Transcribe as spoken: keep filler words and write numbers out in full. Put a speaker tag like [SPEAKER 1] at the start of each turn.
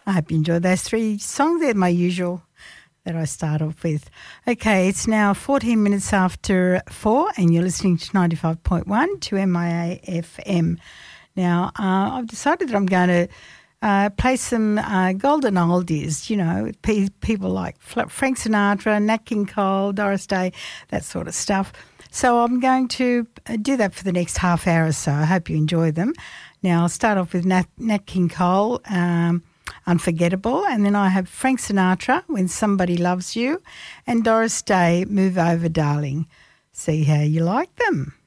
[SPEAKER 1] I hope you enjoyed those three songs. They're my usual that I start off with. Okay, it's now fourteen minutes after four and you're listening to ninety-five point one to M I A F M. Now, uh, I've decided that I'm going to uh, play some uh, golden oldies, you know, pe- people like Frank Sinatra, Nat King Cole, Doris Day, that sort of stuff. So I'm going to do that for the next half hour or so. I hope you enjoy them. Now, I'll start off with Nat, Nat King Cole, um, Unforgettable, and then I have Frank Sinatra, When Somebody Loves You, and Doris Day, Move Over Darling. See how you like them.